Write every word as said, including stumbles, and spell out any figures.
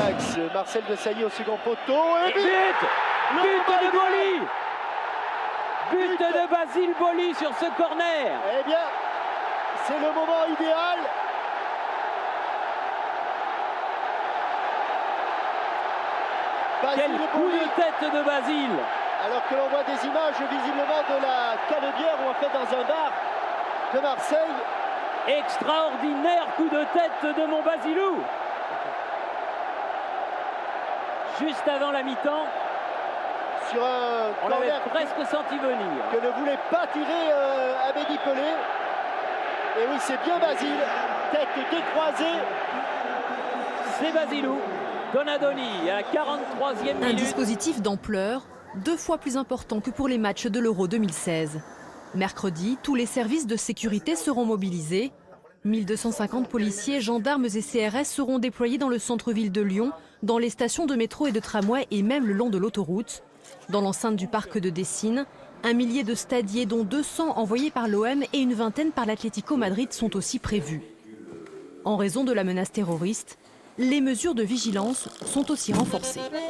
l'axe. Marcel Desailly au second poteau. Et but, but, but de Boli. But de Basile Boli sur ce corner. Eh bien, c'est le moment idéal. Basile Quel coup Boli. de tête de Basile. Alors que l'on voit des images visiblement de la Canebière ou en fait dans un bar de Marseille. Extraordinaire coup de tête de mon Basilou. Juste avant la mi-temps. Sur un on l'avait presque senti venir. Que ne voulait pas tirer euh, Abedi Pelé. Et oui, c'est bien Basile. Tête décroisée. C'est Basilou. Donadoni à la quarante-troisième minute. Un dispositif d'ampleur, deux fois plus important que pour les matchs de l'Euro deux mille seize. Mercredi, tous les services de sécurité seront mobilisés. mille deux cent cinquante policiers, gendarmes et C R S seront déployés dans le centre-ville de Lyon, dans les stations de métro et de tramway et même le long de l'autoroute. Dans l'enceinte du parc de Dessine, un millier de stadiers, dont deux cents envoyés par l'O M et une vingtaine par l'Atlético Madrid, sont aussi prévus. En raison de la menace terroriste, les mesures de vigilance sont aussi renforcées.